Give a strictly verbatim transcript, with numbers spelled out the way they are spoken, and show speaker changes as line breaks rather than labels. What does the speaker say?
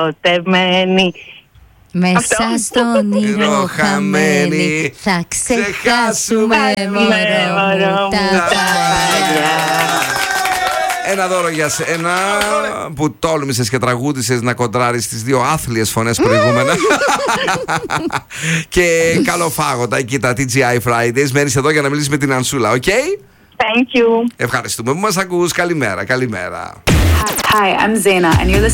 ερωτευμένη.
Μέσα
Αυτό.
στον όνειρο χαμένη θα ξεχάσουμε μωρό μου τα παλιά.
Ένα δώρο για σένα που τόλμησες και τραγούδησες να κοντράρεις τις δύο άθλιες φωνές προηγούμενα. Και καλό φάγωτα εκεί τα τι τζι άι Fridays. Μένεις εδώ για να μιλήσεις με την Ανσούλα, οκ? Okay?
Thank you.
Ευχαριστούμε που μας ακούς. Καλημέρα, καλημέρα.
Hi, I'm Zaina and you're listening